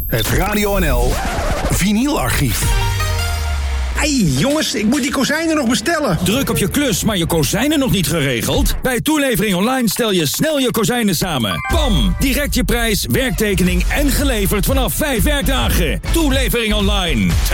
Het Radio NL Vinylarchief. Hey jongens, ik moet die kozijnen nog bestellen. Druk op je klus, maar je kozijnen nog niet geregeld? Bij Toelevering Online stel je snel je kozijnen samen. Bam! Direct je prijs, werktekening en geleverd vanaf 5 werkdagen. Toelevering Online.